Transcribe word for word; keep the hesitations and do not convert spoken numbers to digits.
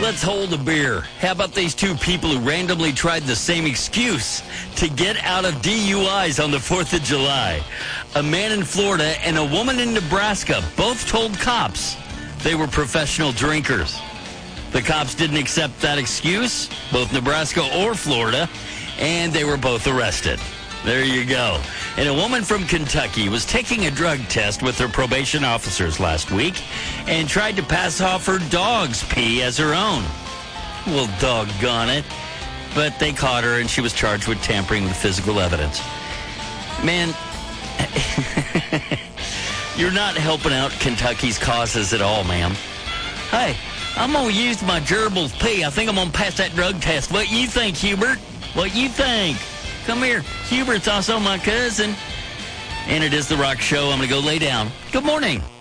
Let's hold a beer. How about these two people who randomly tried the same excuse to get out of D U Is on the fourth of July? A man in Florida and a woman in Nebraska both told cops they were professional drinkers. The cops didn't accept that excuse, both Nebraska or Florida, and they were both arrested. There you go. And a woman from Kentucky was taking a drug test with her probation officers last week and tried to pass off her dog's pee as her own. Well, doggone it. But they caught her and she was charged with tampering with physical evidence. Man, you're not helping out Kentucky's causes at all, ma'am. Hey, I'm going to use my gerbil's pee. I think I'm going to pass that drug test. What you think, Hubert? What you think? Come here. Hubert's also my cousin. And it is The Rock Show. I'm going to go lay down. Good morning.